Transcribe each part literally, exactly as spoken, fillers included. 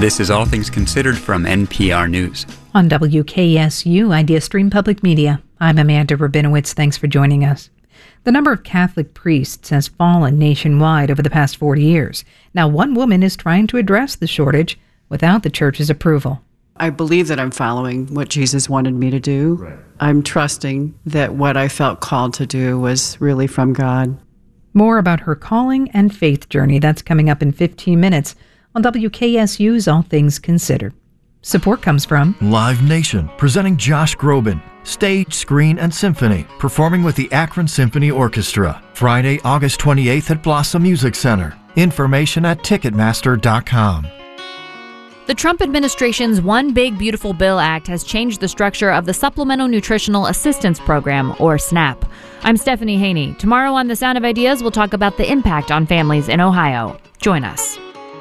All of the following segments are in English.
This is All Things Considered from N P R News. On W K S U Idea Stream Public Media, I'm Amanda Rabinowitz. Thanks for joining us. The number of Catholic priests has fallen nationwide over the past forty years. Now, one woman is trying to address the shortage without the church's approval. I believe that I'm following what Jesus wanted me to do. Right. I'm trusting that what I felt called to do was really from God. More about her calling and faith journey. That's coming up in fifteen minutes on W K S U's All Things Considered. Support comes from Live Nation, presenting Josh Groban, stage, screen, and symphony, performing with the Akron Symphony Orchestra, Friday, August twenty-eighth at Blossom Music Center. Information at Ticketmaster dot com. The Trump administration's One Big Beautiful Bill Act has changed the structure of the Supplemental Nutritional Assistance Program, or SNAP. I'm Stephanie Haney. Tomorrow on The Sound of Ideas, we'll talk about the impact on families in Ohio. Join us.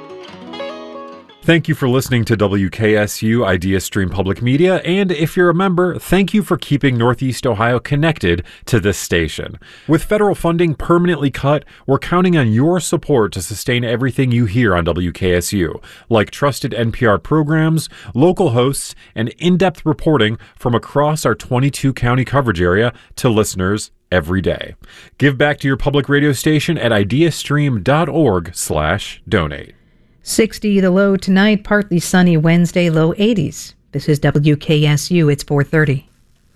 Thank you for listening to W K S U Idea Stream Public Media, and if you're a member, thank you for keeping Northeast Ohio connected to this station. With federal funding permanently cut, we're counting on your support to sustain everything you hear on W K S U, like trusted N P R programs, local hosts, and in-depth reporting from across our twenty-two county coverage area to listeners every day. Give back to your public radio station at ideastream.org slash donate. sixty the low tonight, partly sunny Wednesday, low eighties. This is W K S U, it's four thirty.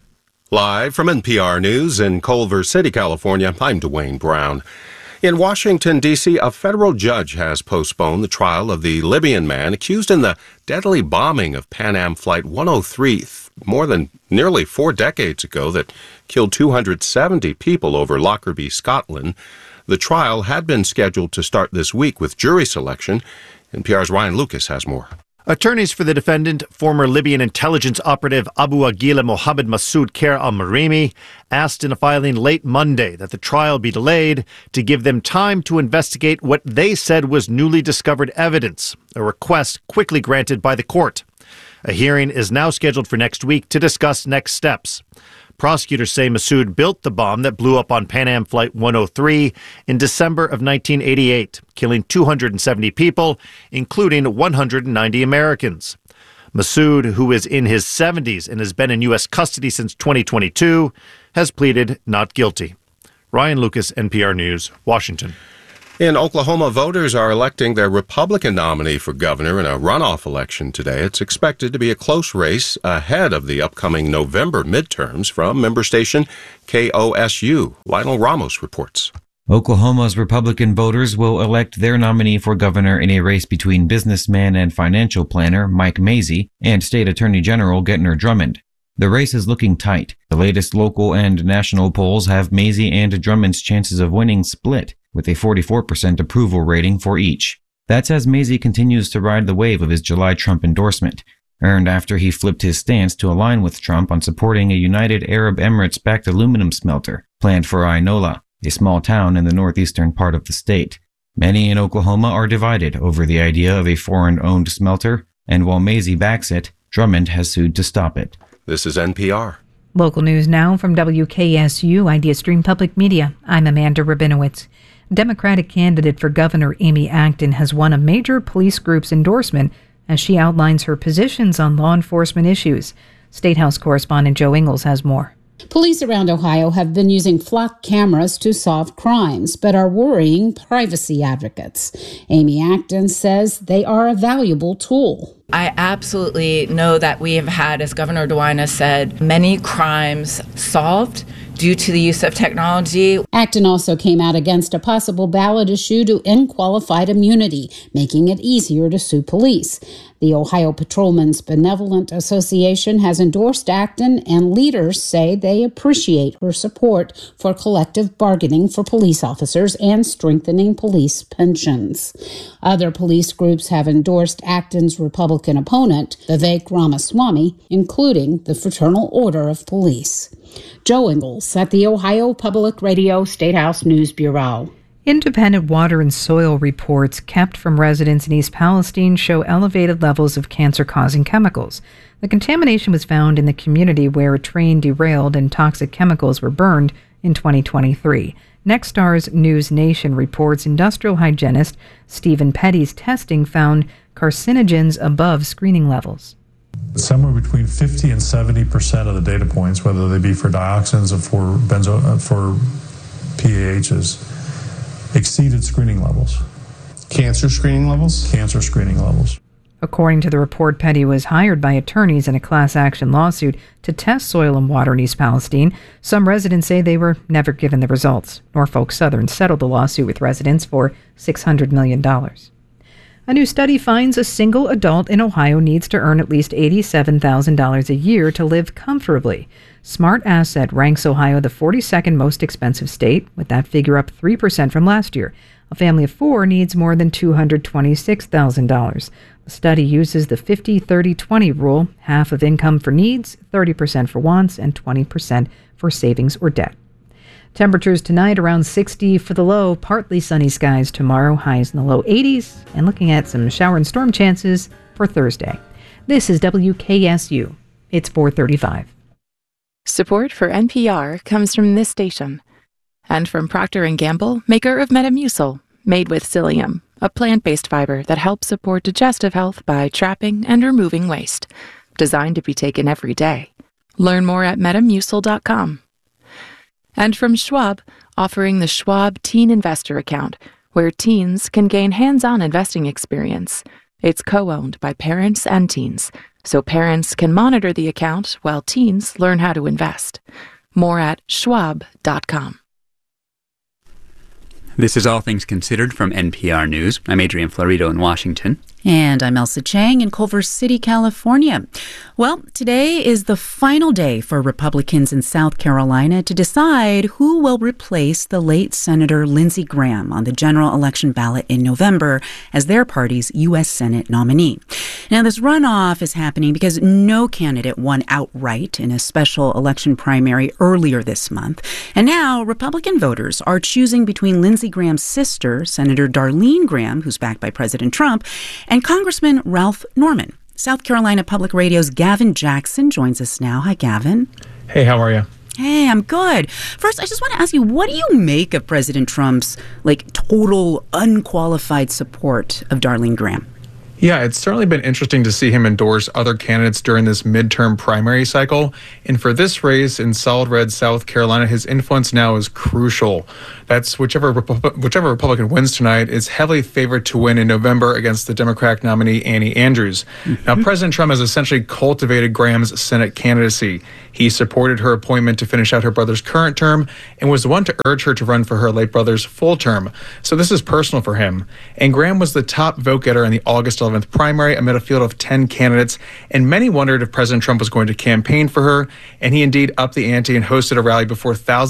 Live from N P R News in Culver City, California, I'm Dwayne Brown. In Washington, D C, a federal judge has postponed the trial of the Libyan man accused in the deadly bombing of Pan Am Flight one oh three more than nearly four decades ago that killed two hundred seventy people over Lockerbie, Scotland. The trial had been scheduled to start this week with jury selection. N P R's Ryan Lucas has more. Attorneys for the defendant, former Libyan intelligence operative Abu Aguila Mohammed Masoud Kher al-Marimi, asked in a filing late Monday that the trial be delayed to give them time to investigate what they said was newly discovered evidence, a request quickly granted by the court. A hearing is now scheduled for next week to discuss next steps. Prosecutors say Masoud built the bomb that blew up on Pan Am Flight one oh three in December of nineteen eighty-eight, killing two hundred seventy people, including one hundred ninety Americans. Masoud, who is in his seventies and has been in U S custody since twenty twenty-two, has pleaded not guilty. Ryan Lucas, N P R News, Washington. In Oklahoma, voters are electing their Republican nominee for governor in a runoff election today. It's expected to be a close race ahead of the upcoming November midterms. From member station K O S U, Lionel Ramos reports. Oklahoma's Republican voters will elect their nominee for governor in a race between businessman and financial planner Mike Mazzei and State Attorney General Gentner Drummond. The race is looking tight. The latest local and national polls have Mazzei and Drummond's chances of winning split, with a forty-four percent approval rating for each. That's as Mazzei continues to ride the wave of his July Trump endorsement, earned after he flipped his stance to align with Trump on supporting a United Arab Emirates-backed aluminum smelter planned for Ainola, a small town in the northeastern part of the state. Many in Oklahoma are divided over the idea of a foreign-owned smelter, and while Mazzei backs it, Drummond has sued to stop it. This is N P R. Local news now from W K S U Idea Stream Public Media. I'm Amanda Rabinowitz. Democratic candidate for Governor Amy Acton has won a major police group's endorsement as she outlines her positions on law enforcement issues. State House correspondent Joe Ingles has more. Police around Ohio have been using flock cameras to solve crimes, but are worrying privacy advocates. Amy Acton says they are a valuable tool. I absolutely know that we have had, as Governor DeWine has said, many crimes solved due to the use of technology. Acton also came out against a possible ballot issue to end qualified immunity, making it easier to sue police. The Ohio Patrolmen's Benevolent Association has endorsed Acton, and leaders say they appreciate her support for collective bargaining for police officers and strengthening police pensions. Other police groups have endorsed Acton's Republican opponent, Vivek Ramaswamy, including the Fraternal Order of Police. Joe Ingles at the Ohio Public Radio State House News Bureau. Independent water and soil reports kept from residents in East Palestine show elevated levels of cancer-causing chemicals. The contamination was found in the community where a train derailed and toxic chemicals were burned in twenty twenty-three. Nexstar's News Nation reports industrial hygienist Stephen Petty's testing found carcinogens above screening levels. Somewhere between fifty and seventy percent of the data points, whether they be for dioxins or for benzo, uh, for P A Hs, exceeded screening levels. Cancer screening levels? Cancer screening levels. According to the report, Petty was hired by attorneys in a class action lawsuit to test soil and water in East Palestine. Some residents say they were never given the results. Norfolk Southern settled the lawsuit with residents for six hundred million dollars. A new study finds a single adult in Ohio needs to earn at least eighty-seven thousand dollars a year to live comfortably. Smart Asset ranks Ohio the forty-second most expensive state, with that figure up three percent from last year. A family of four needs more than two hundred twenty-six thousand dollars. The study uses the fifty thirty twenty rule, half of income for needs, thirty percent for wants, and twenty percent for savings or debt. Temperatures tonight around sixty for the low, partly sunny skies tomorrow, highs in the low eighties, and looking at some shower and storm chances for Thursday. This is W K S U. It's four thirty-five. Support for N P R comes from this station and from Procter and Gamble, maker of Metamucil, made with psyllium, a plant-based fiber that helps support digestive health by trapping and removing waste. Designed to be taken every day. Learn more at metamucil dot com. And from Schwab, offering the Schwab Teen Investor Account, where teens can gain hands-on investing experience. It's co-owned by parents and teens, so parents can monitor the account while teens learn how to invest. More at schwab dot com. This is All Things Considered from N P R News. I'm Adrian Florido in Washington. And I'm Elsa Chang in Culver City, California. Well, today is the final day for Republicans in South Carolina to decide who will replace the late Senator Lindsey Graham on the general election ballot in November as their party's U S Senate nominee. Now, this runoff is happening because no candidate won outright in a special election primary earlier this month. And now Republican voters are choosing between Lindsey Graham's sister, Senator Darlene Graham, who's backed by President Trump, and Congressman Ralph Norman. South Carolina Public Radio's Gavin Jackson joins us now. Hi, Gavin. Hey, how are you? Hey, I'm good. First, I just want to ask you, what do you make of President Trump's, like, total unqualified support of Darlene Graham? Yeah, it's certainly been interesting to see him endorse other candidates during this midterm primary cycle. And for this race in solid red South Carolina, his influence now is crucial. That's whichever whichever Republican wins tonight is heavily favored to win in November against the Democratic nominee Annie Andrews. Mm-hmm. Now, President Trump has essentially cultivated Graham's Senate candidacy. He supported her appointment to finish out her brother's current term and was the one to urge her to run for her late brother's full term. So this is personal for him. And Graham was the top vote getter in the August eleventh primary amid a field of ten candidates, and many wondered if President Trump was going to campaign for her, and he indeed upped the ante and hosted a rally before thousands